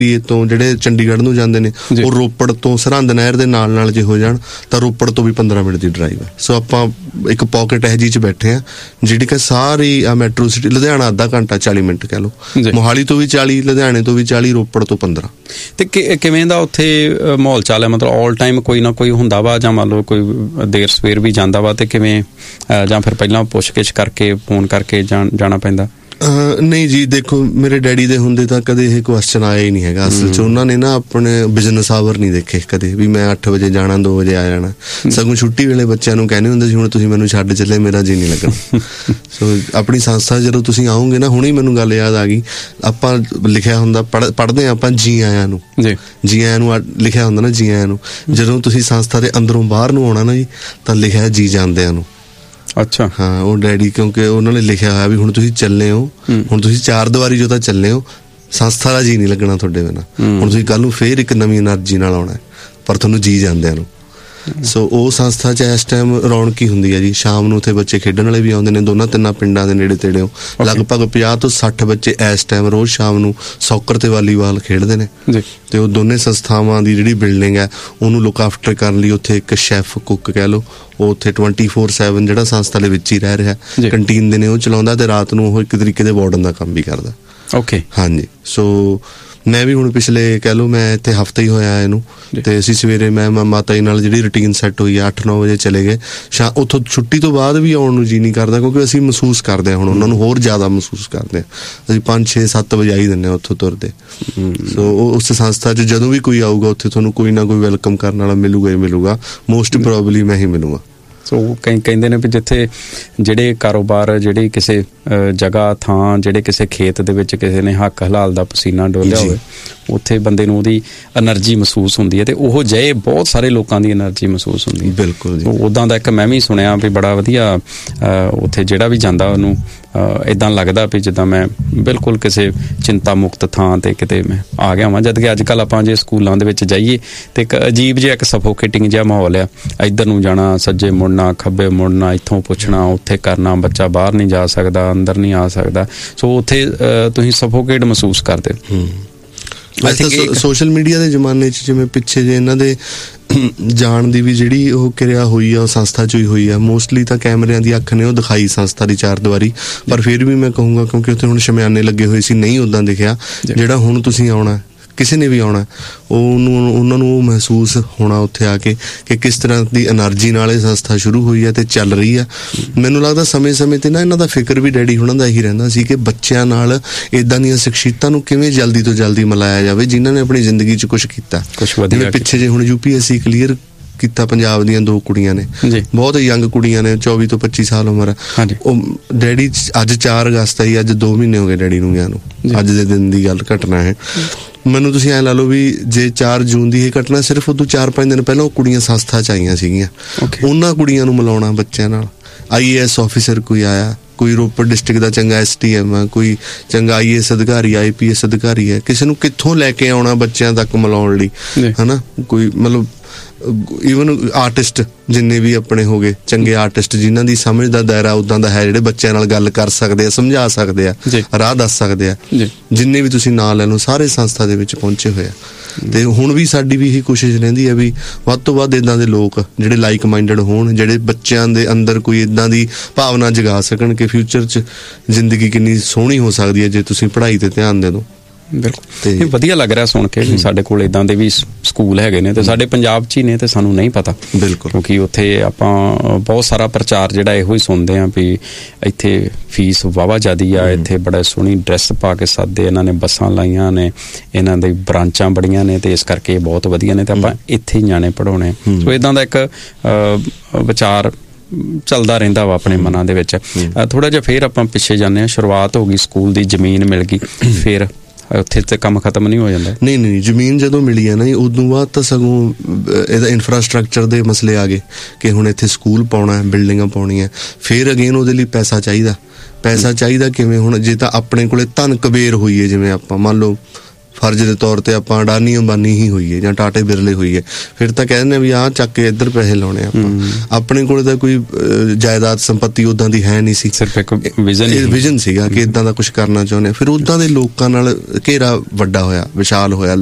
ਤੋਂ ਜਿਹੜੇ ਚੰਡੀਗੜ੍ਹ ਨੂੰ ਜਾਂਦੇ ਨੇ ਉਹ ਰੋਪੜ ਤੋਂ ਸਰਹੰਦ ਨਹਿਰ ਦੇ ਨਾਲ ਜੇ ਹੋ ਜਾਣ ਤਾਂ ਰੋਪੜ ਤੋਂ ਵੀ 15 ਮਿੰਟ ਦੀ ਡਰਾਈਵ ਹੈ। ਸੋ ਆਪਾਂ ਇੱਕ ਪੌਕਟ ਇਹੋ ਜਿਹੀ 'ਚ ਬੈਠੇ ਹਾਂ ਜਿਹੜੀ ਕਿ ਸਾਰੀ ਆ ਮੈਟਰੋ ਸਿਟੀ। ਲੁਧਿਆਣਾ ਅੱਧਾ ਘੰਟਾ 40 ਮਿੰਟ ਕਹਿ ਲਓ, ਮੋਹਾਲੀ ਤੋਂ ਵੀ 40, ਲੁਧਿਆਣੇ ਤੋਂ ਵੀ 40, ਰੋਪੜ ਤੋਂ 15। ਤੇ ਕਿਵੇਂ ਦਾ ਉੱਥੇ ਮਾਹੌਲ ਚਾਲ ਹੈ? ਮਤਲਬ ਆਲ ਟਾਈਮ ਕੋਈ ਨਾ ਕੋਈ ਹੁੰਦਾ ਵਾ ਜਾਂ ਮੰਨ ਲਓ ਕੋਈ ਦੇਰ ਸਵੇਰ ਵੀ ਜਾਂਦਾ ਵਾ ਤੇ ਕਿਵੇਂ, ਜਾਂ ਫਿਰ ਪਹਿਲਾਂ ਪੁੱਛ-ਗਿੱਛ ਕਰਕੇ ਫੋਨ ਕਰਕੇ ਜਾਣਾ ਪੈਂਦਾ? ਨਹੀਂ ਜੀ, ਦੇਖੋ ਮੇਰੇ ਡੈਡੀ ਦੇ ਹੁੰਦੇ ਤਾਂ ਕਦੇ ਇਹ ਕੁਐਸਚਨ ਆਇਆ ਹੀ ਨਹੀਂ ਹੈਗਾ। ਅਸਲ 'ਚ ਉਹਨਾਂ ਨੇ ਨਾ ਆਪਣੇ ਬਿਜ਼ਨਸ ਆਵਰ ਨਹੀਂ ਦੇਖੇ ਕਦੇ ਵੀ ਮੈਂ 8 ਵਜੇ ਜਾਣਾ 2 ਵਜੇ ਆ ਜਾਣਾ। ਸਗੋਂ ਛੁੱਟੀ ਵੇਲੇ ਬੱਚਿਆਂ ਨੂੰ ਕਹਿੰਦੇ ਹੁੰਦੇ ਸੀ ਹੁਣ ਤੁਸੀਂ ਮੈਨੂੰ ਛੱਡ ਚੱਲੇ, ਮੇਰਾ ਜੀ ਨਹੀਂ ਲੱਗਣਾ। ਸੋ ਆਪਣੀ ਸੰਸਥਾ ਜਦੋਂ ਤੁਸੀਂ ਆਓਗੇ ਨਾ, ਹੁਣੇ ਮੈਨੂੰ ਗੱਲ ਯਾਦ ਆ ਗਈ, ਆਪਾਂ ਲਿਖਿਆ ਹੁੰਦਾ ਪੜ੍ਹਦੇ ਹਾਂ ਆਪਾਂ ਜੀ ਆਇਆਂ ਨੂੰ, ਜੀ ਆਇਆਂ ਨੂੰ ਲਿਖਿਆ ਹੁੰਦਾ ਨਾ, ਜੀ ਆਇਆਂ ਨੂੰ। ਜਦੋਂ ਤੁਸੀਂ ਸੰਸਥਾ ਦੇ ਅੰਦਰੋਂ ਬਾਹਰ ਨੂੰ ਆਉਣਾ ਨਾ ਜੀ, ਤਾਂ ਲਿਖਿਆ ਜੀ ਜਾਂਦਿਆਂ ਨੂੰ। ਅੱਛਾ, ਹਾਂ, ਉਹ ਡੈਡੀ ਕਿਉਂਕਿ ਉਹਨਾਂ ਨੇ ਲਿਖਿਆ ਹੋਇਆ ਵੀ ਹੁਣ ਤੁਸੀਂ ਚੱਲੇ ਹੋ, ਹੁਣ ਤੁਸੀਂ 4 ਦੀਵਾਰੀ ਜੋ ਤਾਂ ਚੱਲੇ ਹੋ, ਸੰਸਥਾ ਦਾ ਜੀ ਨਹੀਂ ਲੱਗਣਾ ਤੁਹਾਡੇ ਬਿਨਾਂ। ਹੁਣ ਤੁਸੀਂ ਕੱਲ੍ਹ ਨੂੰ ਫੇਰ ਇੱਕ ਨਵੀਂ ਐਨਰਜੀ ਨਾਲ ਆਉਣਾ, ਪਰ ਤੁਹਾਨੂੰ ਜੀ ਜਾਂਦਿਆਂ ਨੂੰ। ਸੋ ਉਹ ਸੰਸਥਾ 'ਚ ਇਸ ਟਾਈਮ ਰੌਣਕ ਹੀ ਹੁੰਦੀ ਹੈ ਜੀ। ਸ਼ਾਮ ਨੂੰ ਉੱਥੇ ਬੱਚੇ ਖੇਡਣ ਵਾਲੇ ਵੀ ਆਉਂਦੇ ਨੇ, 2-3 ਪਿੰਡਾਂ ਦੇ ਨੇੜੇ ਤੇੜਿਓਂ ਲਗਭਗ 50 ਤੋਂ 60 ਬੱਚੇ ਇਸ ਟਾਈਮ ਰੋਜ਼ ਸ਼ਾਮ ਨੂੰ ਸੌਕਰ ਤੇ ਵਾਲੀਬਾਲ ਖੇਡਦੇ ਨੇ। ਤੇ ਉਹ ਦੋਨੇ ਸੰਸਥਾਵਾਂ ਦੀ ਜਿਹੜੀ ਬਿਲਡਿੰਗ ਹੈ ਉਹਨੂੰ ਲੁੱਕ ਆਫਟਰ ਕਰਨ ਲਈ ਉੱਥੇ ਇੱਕ ਸ਼ੈਫ ਕੁੱਕ ਕਹਿ ਲਓ, ਉਹ ਉੱਥੇ 24/7 ਜਿਹੜਾ ਸੰਸਥਾ ਦੇ ਵਿੱਚ ਹੀ ਰਹਿ ਰਿਹਾ, ਕੰਟੀਨ ਦੇ ਨੇ ਉਹ ਚਲਾਉਂਦਾ, ਤੇ ਰਾਤ ਨੂੰ ਉਹ ਇੱਕ ਤਰੀਕੇ ਦੇ ਵਾਰਡਨ ਦਾ ਕੰਮ ਵੀ ਕਰਦਾ। ਓਕੇ, ਹਾਂਜੀ। ਸੋ ਮੈਂ ਵੀ ਹੁਣ ਪਿਛਲੇ ਕਹਿ ਲਓ ਮੈਂ ਇੱਥੇ ਹਫ਼ਤਾ ਹੀ ਹੋਇਆ ਇਹਨੂੰ, ਤੇ ਅਸੀਂ ਸਵੇਰੇ ਮੈਂ ਮਾਤਾ ਜੀ ਨਾਲ ਜਿਹੜੀ ਰੂਟੀਨ ਸੈੱਟ ਹੋਈ ਆ 8-9 ਵਜੇ ਚਲੇ ਗਏ। ਉੱਥੋਂ ਛੁੱਟੀ ਤੋਂ ਬਾਅਦ ਵੀ ਆਉਣ ਨੂੰ ਜੀ ਨਹੀਂ ਕਰਦਾ, ਕਿਉਂਕਿ ਅਸੀਂ ਮਹਿਸੂਸ ਕਰਦੇ ਹਾਂ ਹੁਣ ਉਹਨਾਂ ਨੂੰ ਹੋਰ ਜ਼ਿਆਦਾ ਮਹਿਸੂਸ ਕਰਦੇ ਹਾਂ। ਅਸੀਂ 5-6-7 ਵਜੇ ਆਈ ਦਿੰਦੇ ਹਾਂ ਉੱਥੋਂ ਤੁਰਦੇ। ਸੋ ਉਸ ਸੰਸਥਾ 'ਚ ਜਦੋਂ ਵੀ ਕੋਈ ਆਊਗਾ ਉੱਥੇ ਤੁਹਾਨੂੰ ਕੋਈ ਨਾ ਕੋਈ ਵੈਲਕਮ ਕਰਨ ਵਾਲਾ ਮਿਲੂਗਾ ਹੀ ਮਿਲੂਗਾ। ਮੋਸਟ ਪ੍ਰੋਬੇਬਲੀ ਮੈਂ ਹੀ ਮਿਲੂਗਾ। ਸੋ ਕਹਿੰਦੇ ਨੇ ਵੀ ਜਿੱਥੇ ਜਿਹੜੇ ਕਾਰੋਬਾਰ, ਜਿਹੜੀ ਕਿਸੇ ਜਗ੍ਹਾ ਥਾਂ, ਜਿਹੜੇ ਕਿਸੇ ਖੇਤ ਦੇ ਵਿੱਚ ਕਿਸੇ ਨੇ ਹੱਕ ਹਲਾਲ ਦਾ ਪਸੀਨਾ ਡੋਲਿਆ ਹੋਵੇ, ਉੱਥੇ ਬੰਦੇ ਨੂੰ ਉਹਦੀ ਐਨਰਜੀ ਮਹਿਸੂਸ ਹੁੰਦੀ ਹੈ। ਤੇ ਉਹ ਜਿਹੇ ਬਹੁਤ ਸਾਰੇ ਲੋਕਾਂ ਦੀ ਐਨਰਜੀ ਮਹਿਸੂਸ ਹੁੰਦੀ ਹੈ। ਬਿਲਕੁਲ ਜੀ। ਉੱਦਾਂ ਦਾ ਇੱਕ ਮੈਂ ਵੀ ਸੁਣਿਆ ਵੀ ਬੜਾ ਵਧੀਆ, ਉੱਥੇ ਜਿਹੜਾ ਵੀ ਜਾਂਦਾ ਉਹਨੂੰ ਇੱਦਾਂ ਲੱਗਦਾ ਵੀ ਜਿੱਦਾਂ ਮੈਂ ਬਿਲਕੁਲ ਕਿਸੇ ਚਿੰਤਾ ਮੁਕਤ ਥਾਂ 'ਤੇ ਕਿਤੇ ਮੈਂ ਆ ਗਿਆ ਵਾਂ। ਜਦ ਕਿ ਅੱਜ ਕੱਲ੍ਹ ਆਪਾਂ ਜੇ ਸਕੂਲਾਂ ਦੇ ਵਿੱਚ ਜਾਈਏ ਤਾਂ ਇੱਕ ਅਜੀਬ ਜਿਹਾ, ਇੱਕ ਸਫੋਕੇਟਿੰਗ ਜਿਹਾ ਮਾਹੌਲ ਆ। ਇੱਧਰ ਨੂੰ ਜਾਣਾ, ਸੱਜੇ ਮੁੜਨਾ, ਖੱਬੇ ਮੁੜਨਾ, ਇੱਥੋਂ ਪੁੱਛਣਾ, ਉੱਥੇ ਕਰਨਾ, ਬੱਚਾ ਬਾਹਰ ਨਹੀਂ ਜਾ ਸਕਦਾ, ਅੰਦਰ ਨਹੀਂ ਆ ਸਕਦਾ। ਸੋ ਉੱਥੇ ਤੁਸੀਂ ਸਫੋਕੇਟ ਮਹਿਸੂਸ ਕਰਦੇ ਹੋ। ਸੋਸ਼ਲ ਮੀਡੀਆ ਦੇ ਜ਼ਮਾਨੇ 'ਚ ਜਿਵੇਂ ਪਿੱਛੇ ਜੇ ਇਹਨਾਂ ਦੇ ਜਾਣ ਦੀ ਵੀ ਜਿਹੜੀ ਉਹ ਕਿਰਿਆ ਹੋਈ ਆ ਉਹ ਸੰਸਥਾ 'ਚੋਂ ਹੀ ਹੋਈ ਆ। ਮੋਸਟਲੀ ਤਾਂ ਕੈਮਰਿਆਂ ਦੀ ਅੱਖ ਨੇ ਉਹ ਦਿਖਾਈ ਸੰਸਥਾ ਦੀ 4 ਦੀਵਾਰੀ, ਪਰ ਫਿਰ ਵੀ ਮੈਂ ਕਹੂੰਗਾ ਕਿਉਂਕਿ ਉੱਥੇ ਹੁਣ ਸ਼ਮਿਆਨੇ ਲੱਗੇ ਹੋਏ ਸੀ, ਨਹੀਂ ਉੱਦਾਂ ਦਿਖਿਆ। ਜਿਹੜਾ ਹੁਣ ਤੁਸੀਂ ਆਉਣਾ, ਕਿਸੇ ਨੇ ਵੀ ਆਉਣਾ, ਉਹਨਾਂ ਨੂੰ ਉਹ ਮਹਿਸੂਸ ਹੋਣਾ ਉੱਥੇ ਆ ਕੇ ਕਿ ਕਿਸ ਤਰ੍ਹਾਂ ਦੀ ਐਨਰਜੀ ਨਾਲ ਇਹ ਸੰਸਥਾ ਸ਼ੁਰੂ ਹੋਈ ਹੈ ਤੇ ਚੱਲ ਰਹੀ ਆ। ਮੈਨੂੰ ਲੱਗਦਾ ਸਮੇਂ-ਸਮੇਂ 'ਤੇ ਨਾ ਇਹਨਾਂ ਦਾ ਫਿਕਰ ਵੀ ਡੈਡੀ ਹੁਣਾਂ ਦਾ ਇਹੀ ਰਹਿੰਦਾ ਸੀ ਕਿ ਬੱਚਿਆਂ ਨਾਲ ਇੱਦਾਂ ਦੀਆਂ ਸ਼ਖਸੀਅਤਾਂ ਨੂੰ ਕਿਵੇਂ ਜਲਦੀ ਤੋਂ ਜਲਦੀ ਮਿਲਾਇਆ ਜਾਵੇ ਜਿਨ੍ਹਾਂ ਨੇ ਆਪਣੀ ਜ਼ਿੰਦਗੀ 'ਚ ਕੁਛ ਕੀਤਾ। ਜਿਵੇਂ ਪਿੱਛੇ ਜੇ ਹੁਣ UPSC ਕਲੀਅਰ ਕੀਤਾ ਪੰਜਾਬ ਦੀਆਂ 2 ਕੁੜੀਆਂ ਨੇ, ਬਹੁਤ ਯੰਗ ਕੁੜੀਆਂ ਨੇ, 24 ਤੋਂ 25 ਸਾਲ ਉਮਰ। ਉਹ ਡੈਡੀ ਅੱਜ 4 ਅਗਸਤ ਆਈ, ਅੱਜ 2 ਮਹੀਨੇ ਹੋ ਗਏ ਡੈਡੀ ਨੂੰ ਗਿਆ ਨੂੰ। ਅੱਜ ਦੇ ਦਿਨ ਦੀ ਗੱਲ ਘਟਨਾ ਹੈ। ਮੈਨੂੰ ਤੁਸੀਂ ਐਂ ਲਾ ਲਓ ਵੀ ਜੇ 4 ਜੂਨ ਦੀ ਇਹ ਘਟਨਾ, ਸਿਰਫ ਉਦੋਂ 4-5 ਦਿਨ ਪਹਿਲਾਂ ਉਹ ਕੁੜੀਆਂ ਸੰਸਥਾ 'ਚ ਆਈਆਂ ਸੀਗੀਆਂ। ਉਹਨਾਂ ਕੁੜੀਆਂ ਨੂੰ ਮਿਲਾਉਣਾ ਬੱਚਿਆਂ ਨਾਲ। IAS ਆਫਿਸਰ ਕੋਈ ਆਇਆ, ਕੋਈ ਰੋਪੜ ਡਿਸਟ੍ਰਿਕਟ ਦਾ ਚੰਗਾ STM ਆ, ਕੋਈ ਚੰਗਾ IAS ਅਧਿਕਾਰੀ, IPS ਅਧਿਕਾਰੀ ਹੈ, ਕਿਸੇ ਨੂੰ ਕਿੱਥੋਂ ਲੈ ਕੇ ਆਉਣਾ ਬੱਚਿਆਂ ਤੱਕ ਮਿਲਾਉਣ ਲਈ, ਹਨਾ। ਕੋਈ ਮਤਲਬ ਈਵਨ ਆਰਟਿਸਟ ਜਿੰਨੇ ਵੀ ਆਪਣੇ ਹੋ ਗਏ ਚੰਗੇ ਆਰਟਿਸਟ, ਜਿਨ੍ਹਾਂ ਦੀ ਸਮਝ ਦਾ ਦਾਇਰਾ ਉੱਦਾਂ ਦਾ ਹੈ, ਜਿਹੜੇ ਬੱਚਿਆਂ ਨਾਲ ਗੱਲ ਕਰ ਸਕਦੇ ਆ, ਸਮਝਾ ਸਕਦੇ ਆ, ਰਾਹ ਦੱਸ ਸਕਦੇ ਆ, ਜਿੰਨੇ ਵੀ ਤੁਸੀਂ ਨਾਂ ਲੈ ਲਓ, ਸਾਰੇ ਸੰਸਥਾ ਦੇ ਵਿੱਚ ਪਹੁੰਚੇ ਹੋਏ ਆ। ਤੇ ਹੁਣ ਵੀ ਸਾਡੀ ਵੀ ਇਹੀ ਕੋਸ਼ਿਸ਼ ਰਹਿੰਦੀ ਹੈ ਵੀ ਵੱਧ ਤੋਂ ਵੱਧ ਇੱਦਾਂ ਦੇ ਲੋਕ ਜਿਹੜੇ ਲਾਈਕ ਮਾਈਂਡਡ ਹੋਣ, ਜਿਹੜੇ ਬੱਚਿਆਂ ਦੇ ਅੰਦਰ ਕੋਈ ਇੱਦਾਂ ਦੀ ਭਾਵਨਾ ਜਗਾ ਸਕਣ ਕਿ ਫਿਊਚਰ 'ਚ ਜ਼ਿੰਦਗੀ ਕਿੰਨੀ ਸੋਹਣੀ ਹੋ ਸਕਦੀ ਹੈ ਜੇ ਤੁਸੀਂ ਪੜ੍ਹਾਈ 'ਤੇ ਧਿਆਨ ਦੇ ਦਿਓ। ਬਿਲਕੁਲ, ਇਹ ਵਧੀਆ ਲੱਗ ਰਿਹਾ ਸੁਣ ਕੇ ਵੀ ਸਾਡੇ ਕੋਲ ਇੱਦਾਂ ਦੇ ਵੀ ਸਕੂਲ ਹੈਗੇ ਨੇ ਤੇ ਸਾਡੇ ਪੰਜਾਬ 'ਚ ਹੀ ਨੇ ਤੇ ਸਾਨੂੰ ਨਹੀਂ ਪਤਾ। ਬਿਲਕੁਲ, ਕਿਉਂਕਿ ਉੱਥੇ ਆਪਾਂ ਬਹੁਤ ਸਾਰਾ ਪ੍ਰਚਾਰ ਜਿਹੜਾ ਇਹੋ ਹੀ ਸੁਣਦੇ ਹਾਂ ਵੀ ਇੱਥੇ ਫੀਸ ਵਾਹਵਾ ਜ਼ਿਆਦੀ ਆ, ਇੱਥੇ ਬੜਾ ਸੋਹਣੀ ਡਰੈਸ ਪਾ ਕੇ ਸੱਦਦੇ, ਇਹਨਾਂ ਨੇ ਬੱਸਾਂ ਲਾਈਆਂ ਨੇ, ਇਹਨਾਂ ਦੀ ਬ੍ਰਾਂਚਾਂ ਬੜੀਆਂ ਨੇ ਤੇ ਇਸ ਕਰਕੇ ਬਹੁਤ ਵਧੀਆ ਨੇ ਤੇ ਆਪਾਂ ਇੱਥੇ ਹੀ ਨਿਆਣੇ ਪੜ੍ਹਾਉਣੇ। ਸੋ ਇੱਦਾਂ ਦਾ ਇੱਕ ਵਿਚਾਰ ਚੱਲਦਾ ਰਹਿੰਦਾ ਵਾ ਆਪਣੇ ਮਨਾਂ ਦੇ ਵਿੱਚ। ਥੋੜ੍ਹਾ ਜਿਹਾ ਫਿਰ ਆਪਾਂ ਪਿੱਛੇ ਜਾਂਦੇ ਹਾਂ। ਸ਼ੁਰੂਆਤ ਹੋ ਗਈ, ਸਕੂਲ ਦੀ ਜ਼ਮੀਨ ਮਿਲ ਗਈ, ਫਿਰ ਉੱਥੇ ਤੇ ਕੰਮ ਖਤਮ ਨਹੀਂ ਹੋ ਜਾਂਦਾ? ਨਹੀਂ, ਜ਼ਮੀਨ ਜਦੋਂ ਮਿਲੀ ਹੈ ਨਾ ਜੀ, ਉਦੋਂ ਬਾਅਦ ਤਾਂ ਸਗੋਂ ਇਹਦਾ ਇਨਫਰਾਸਟਰਕਚਰ ਦੇ ਮਸਲੇ ਆ ਗਏ ਕਿ ਹੁਣ ਇੱਥੇ ਸਕੂਲ ਪਾਉਣਾ, ਬਿਲਡਿੰਗਾਂ ਪਾਉਣੀਆਂ, ਫਿਰ ਅਗੇਨ ਉਹਦੇ ਲਈ ਪੈਸਾ ਚਾਹੀਦਾ ਕਿਵੇਂ? ਹੁਣ ਜੇ ਤਾਂ ਆਪਣੇ ਕੋਲੇ ਧਨ ਕੁਬੇਰ ਹੋਈਏ, ਜਿਵੇਂ ਆਪਾਂ ਮੰਨ ਲਓ ਫਰਜ਼ ਦੇ ਤੌਰ ਤੇ ਆਪਾਂ ਅਡਾਨੀ ਅੰਬਾਨੀ ਹੀ ਹੋਈਏ ਜਾਂ ਟਾਟੇ ਬਿਰਲੇ ਹੋਈਏ, ਫਿਰ ਤਾਂ ਕਹਿੰਦੇ ਵੀ ਆਹ ਚੱਕ ਕੇ ਇੱਧਰ ਪੈਸੇ ਲਾਉਣੇ ਆਪਾਂ। ਆਪਣੇ ਕੋਲ ਤਾਂ ਕੋਈ ਜਾਇਦਾਦ ਸੰਪੱਤੀ ਉਦਾਂ ਦੀ ਹੈ ਨਹੀਂ ਸੀ, ਸਿਰਫ ਇੱਕ ਵਿਜ਼ਨ ਸੀਗਾ ਕਿ ਇਦਾਂ ਦਾ ਕੁਝ ਕਰਨਾ ਚਾਹੁੰਦੇ। ਫਿਰ ਉਦਾਂ ਦੇ ਲੋਕਾਂ ਨਾਲ ਘੇਰਾ ਵੱਡਾ ਹੋਇਆ, ਵਿਸ਼ਾਲ ਹੋਇਆ।